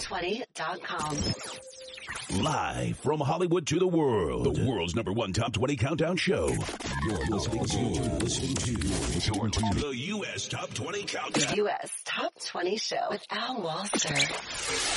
US-top20.com. Live from Hollywood to the world, the world's #1 Top 20 Countdown Show. You're listening to the US Top 20 Countdown. The US Top 20 Show with Al Walser.